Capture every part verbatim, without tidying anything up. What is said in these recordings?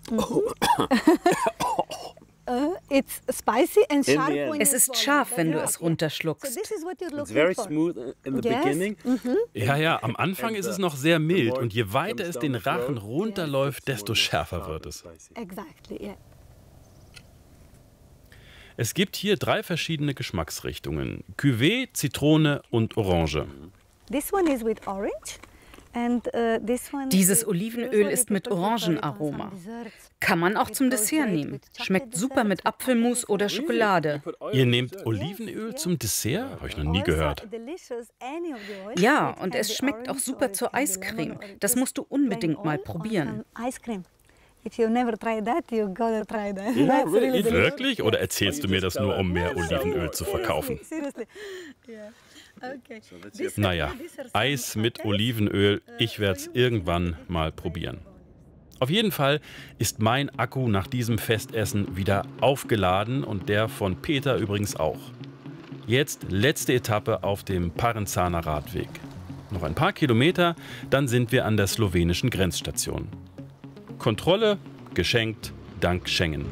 Es ist scharf, wenn du es runterschluckst. Ja, ja, am Anfang ist es noch sehr mild und je weiter es den Rachen runterläuft, desto schärfer wird es. Es gibt hier drei verschiedene Geschmacksrichtungen: Cuvée, Zitrone und Orange. Dieses Olivenöl ist mit Orangenaroma. Kann man auch zum Dessert nehmen. Schmeckt super mit Apfelmus oder Schokolade. Ihr nehmt Olivenöl zum Dessert? Habe ich noch nie gehört. Ja, und es schmeckt auch super zur Eiscreme. Das musst du unbedingt mal probieren. Wirklich? Oder erzählst du mir das nur, um mehr Olivenöl zu verkaufen? Naja, Eis mit Olivenöl, ich werde es irgendwann mal probieren. Auf jeden Fall ist mein Akku nach diesem Festessen wieder aufgeladen und der von Peter übrigens auch. Jetzt letzte Etappe auf dem Parenzaner Radweg. Noch ein paar Kilometer, dann sind wir an der slowenischen Grenzstation. Kontrolle geschenkt dank Schengen.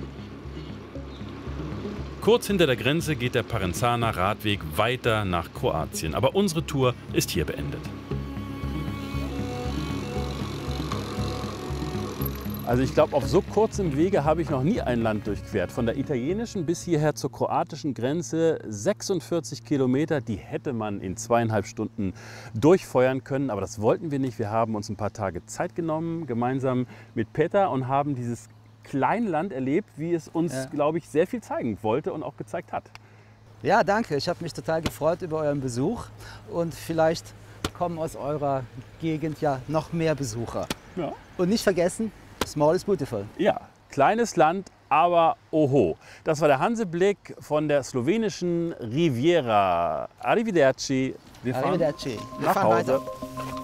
Kurz hinter der Grenze geht der Parenzaner Radweg weiter nach Kroatien. Aber unsere Tour ist hier beendet. Also ich glaube, auf so kurzem Wege habe ich noch nie ein Land durchquert. Von der italienischen bis hierher zur kroatischen Grenze sechsundvierzig Kilometer, die hätte man in zweieinhalb Stunden durchfeuern können. Aber das wollten wir nicht. Wir haben uns ein paar Tage Zeit genommen, gemeinsam mit Peter, und haben dieses kleine Land erlebt, wie es uns, ja. glaube ich, sehr viel zeigen wollte und auch gezeigt hat. Ja, danke. Ich habe mich total gefreut über euren Besuch. Und vielleicht kommen aus eurer Gegend ja noch mehr Besucher. Ja. Und nicht vergessen, small is beautiful. Ja, kleines Land, aber oho. Das war der Hanseblick von der slowenischen Riviera. Arrivederci. Wir fahren, Arrivederci. Wir nach fahren Hause. Weiter.